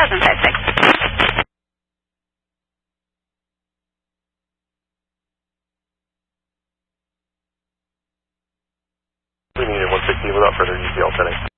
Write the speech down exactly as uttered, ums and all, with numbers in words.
thousand five six. We need it one sixty without further U C L setting.